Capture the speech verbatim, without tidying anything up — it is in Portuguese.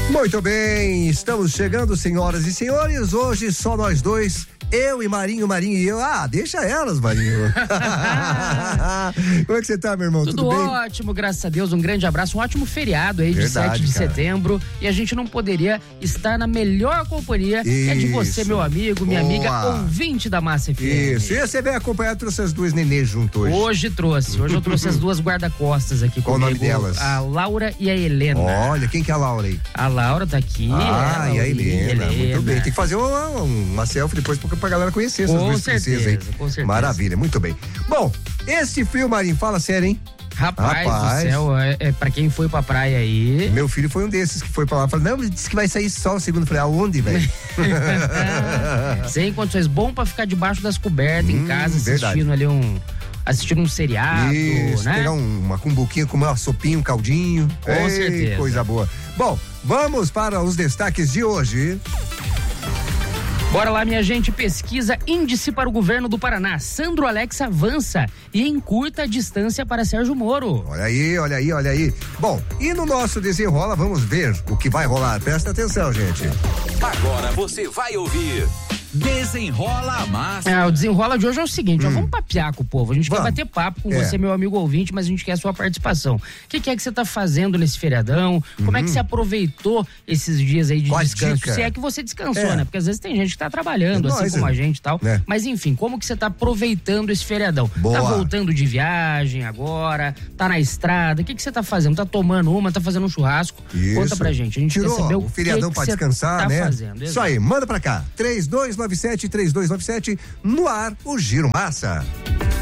Muito bem, estamos chegando, senhoras e senhores, hoje só nós dois, eu e Marinho, Marinho e eu. Ah, deixa elas, Marinho. Como é que você tá, meu irmão? Tudo, Tudo bem? Ótimo, graças a Deus, um grande abraço, um ótimo feriado aí de Verdade, sete de cara. setembro, e a gente não poderia estar na melhor companhia, que é de você, Isso. meu amigo, minha Boa. amiga, ouvinte da Massa F M. Isso, e você vem acompanhar, trouxe as duas nenês junto hoje. Hoje trouxe, hoje eu trouxe as duas guarda-costas aqui Qual comigo. o nome delas? A Laura e a Helena. Olha, quem que é a Laura aí? A Laura tá aqui. Ah, ela, e a Helena, muito Helena. bem. Tem que fazer uma, uma selfie depois pra, pra galera conhecer essas Com duas princesas aí. certeza, com certeza. Maravilha, muito bem. Bom, esse frio, Marinho, fala sério, hein? Rapaz, Rapaz. do céu, é, é pra quem foi pra praia aí. Meu filho foi um desses que foi pra lá. Falei, não, disse que vai sair sol segundo. Falei, aonde, velho? Sem condições, bom pra ficar debaixo das cobertas Hum, em casa, assistindo verdade. ali um. Assistindo um seriado, Isso, né? pegar um, uma cumbuquinha, comer uma sopinha, um caldinho. Com Ei, certeza. coisa boa. Bom, vamos para os destaques de hoje. Bora lá, minha gente. Pesquisa índice para o governo do Paraná. Sandro Alex avança e encurta a distância para Sérgio Moro. Olha aí, olha aí, olha aí. Bom, e no nosso desenrola, vamos ver o que vai rolar. Presta atenção, gente. Agora você vai ouvir Desenrola a Massa. É, o desenrola de hoje é o seguinte, Hum. ó, vamos papear com o povo. A gente Vamos. quer bater papo com É. você, meu amigo ouvinte, mas a gente quer a sua participação. O que, que é que você tá fazendo nesse feriadão? Como é que você aproveitou esses dias aí de Qual a descanso? dica? Se é que você descansou, É. né? Porque às vezes tem gente que tá trabalhando, É assim nóis, como é. a gente e tal. É. Mas enfim, como que você tá aproveitando esse feriadão? Boa. Tá voltando de viagem agora? Tá na estrada? O que que você tá fazendo? Tá tomando uma? Tá fazendo um churrasco? Isso. Conta pra gente. A gente Tirou quer saber o, o feriadão que pra que você descansar, tá né? fazendo. Isso aí, manda pra cá. três dois nove sete, três dois nove sete, no ar, o Giro Massa.